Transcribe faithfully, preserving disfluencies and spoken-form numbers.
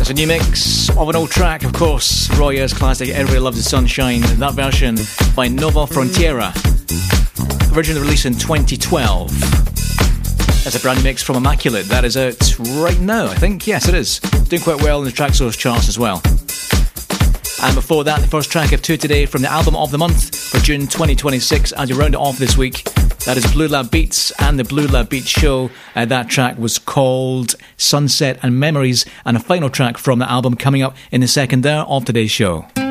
It's a new mix of an old track, of course, Roy Ayers' classic Everybody Loves the Sunshine, that version by Nova Frontiera, originally released in twenty twelve. That's a brand new mix from Immaculate, that is out right now, I think, yes it is, doing quite well in the Traxsource charts as well. And before that, the first track of two today from the album of the month for June twenty twenty-six, as you round it off this week. That is Blue Lab Beats and the Blue Lab Beats Show. Uh, that track was called Sunset and Memories, and a final track from the album coming up in the second hour of today's show.